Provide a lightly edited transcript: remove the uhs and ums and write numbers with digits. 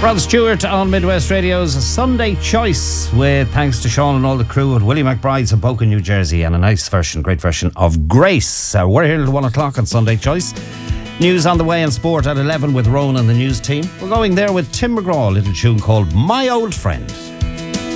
Rod Stewart on Midwest Radio's Sunday Choice, with thanks to Sean and all the crew at Willie McBride's in Boca, New Jersey, and a nice version, great version of Grace. We're here till 1 o'clock on Sunday Choice. News on the way and sport at 11 with Rowan and the news team. We're going there with Tim McGraw, a little tune called My Old Friend.